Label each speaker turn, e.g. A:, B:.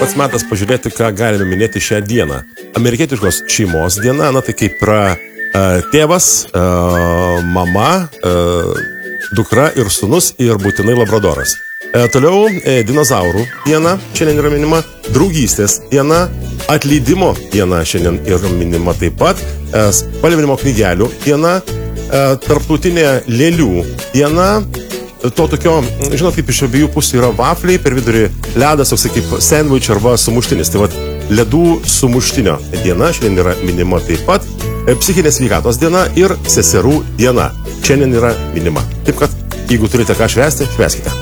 A: pats metas pažiūrėti, ką galime minėti šią dieną. Amerikietiškos šeimos diena, na tai kaip yra tėvas, mama, dukra ir sūnus ir būtinai labradoras. Toliau dinozaurų diena šiandien yra minima, draugystės diena, atleidimo diena šiandien yra minima taip pat, spalvinimo knygelių diena, tarptautinė lėlių diena, to tokio, žinot, kaip iš abiejų pusių yra vafliai, per vidurį ledas, toksai kaip sandwich arba sumuštinis. Tai vat, ledų sumuštinio diena šiandien yra minima taip pat, psichinės sveikatos diena ir seserų diena šiandien yra minima. Taip kad, jeigu turite ką švęsti, švęskite.